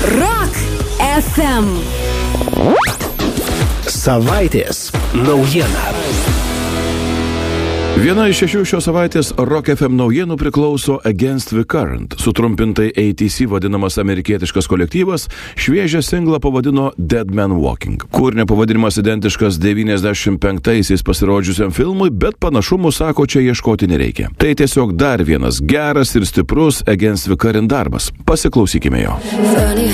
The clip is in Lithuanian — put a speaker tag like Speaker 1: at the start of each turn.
Speaker 1: Rock FM.
Speaker 2: Savaitės naujiena.
Speaker 3: Viena iš 6 šios savaitės Rock FM naujienų priklauso Against the Current. Sutrumpintai ATC vadinamas amerikietiškas kolektyvas šviežią singlą pavadino Dead Man Walking. Kūrinio pavadinimas identiškas 95-aisiais pasirodžiusiam filmui, bet panašumų, sako, čia ieškoti nereikia. Tai tiesiog dar vienas geras ir stiprus Against the Current darbas. Pasiklausykime jo.
Speaker 4: Funny